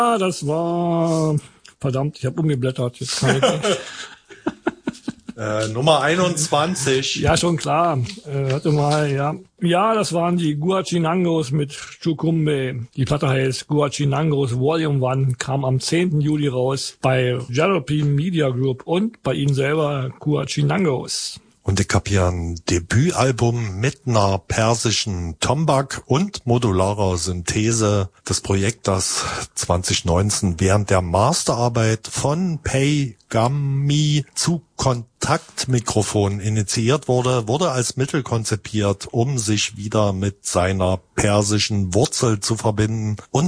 das war... Verdammt, ich habe umgeblättert. Jetzt kann ich nicht. Nummer 21. Ja, schon klar. Warte mal, ja. Ja, das waren die Guachinangos mit Chukumbe. Die Platte heißt Guachinangos Volume 1, kam am 10. Juli raus bei Jalopy Media Group und bei ihnen selber Guachinangos. Und ich hab hier ein Debütalbum mit einer persischen Tombak und modularer Synthese. Das Projekt, das 2019 während der Masterarbeit von Pei Gami zu Kontaktmikrofon initiiert wurde als Mittel konzipiert, um sich wieder mit seiner persischen Wurzel zu verbinden und